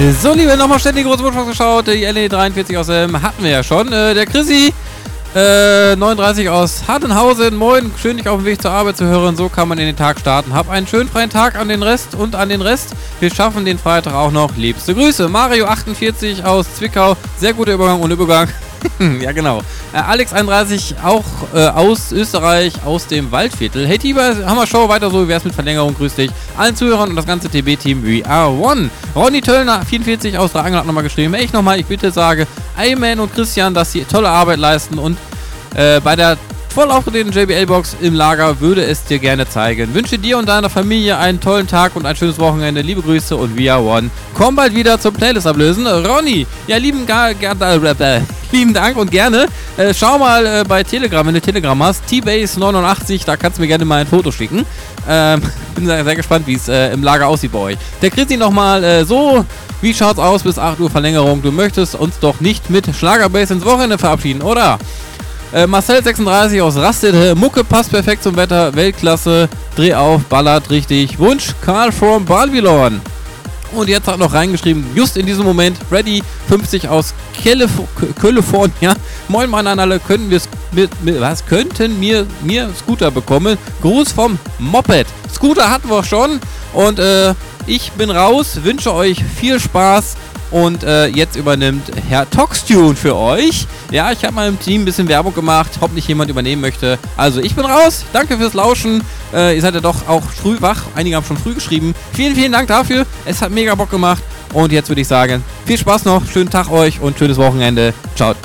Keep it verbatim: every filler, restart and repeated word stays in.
So, liebe, nochmal ständig große Wunschbox geschaut. Die L E dreiundvierzig aus dem hatten wir ja schon. Äh, der Chrissy, äh, neununddreißig aus Hartenhausen. Moin, schön dich auf dem Weg zur Arbeit zu hören. So kann man in den Tag starten. Hab einen schönen freien Tag an den Rest und an den Rest. Wir schaffen den Freitag auch noch. Liebste Grüße. Mario achtundvierzig aus Zwickau. Sehr guter Übergang und Übergang. Ja, genau. Äh, Alex einunddreißig, auch äh, aus Österreich, aus dem Waldviertel. Hey Tiber, Hammer Show, weiter so, wie wär's mit Verlängerung? Grüß dich. Allen Zuhörern und das ganze T B-Team, we are one. Ronny Töllner, vierundvierzig aus Drangel, hat nochmal geschrieben. Ich nochmal, ich bitte sage, Ayman und Christian, dass sie tolle Arbeit leisten und äh, bei der voll aufgedrehten J B L-Box im Lager würde es dir gerne zeigen. Wünsche dir und deiner Familie einen tollen Tag und ein schönes Wochenende. Liebe Grüße und we are one. Komm bald wieder zum Playlist ablösen. Ronny, ja, lieben, ga, ga, äh, lieben Dank und gerne. Äh, schau mal äh, bei Telegram, wenn du Telegram hast. T-Base neunundachtzig, da kannst du mir gerne mal ein Foto schicken. Ähm, bin sehr, sehr gespannt, wie es äh, im Lager aussieht bei euch. Der Christi nochmal äh, so. Wie schaut's aus bis acht Uhr Verlängerung? Du möchtest uns doch nicht mit Schlagerbase ins Wochenende verabschieden, oder? Äh, Marcel sechsunddreißig aus Rastede. Mucke passt perfekt zum Wetter. Weltklasse. Dreh auf, ballert richtig. Wunsch, Karl from Babylon. Und jetzt hat noch reingeschrieben, just in diesem Moment, Freddy fünfzig aus California. Moin Mann an alle, könnten wir mit, mit, was könnten mir mir Scooter bekommen? Gruß vom Moped. Scooter hatten wir schon und äh, ich bin raus, wünsche euch viel Spaß und äh, jetzt übernimmt Herr Toxtune für euch. Ja, ich habe meinem Team ein bisschen Werbung gemacht, ob nicht jemand übernehmen möchte. Also ich bin raus, danke fürs Lauschen. Äh, ihr seid ja doch auch früh wach, einige haben schon früh geschrieben. Vielen, vielen Dank dafür, es hat mega Bock gemacht. Und jetzt würde ich sagen, viel Spaß noch, schönen Tag euch und schönes Wochenende. Ciao.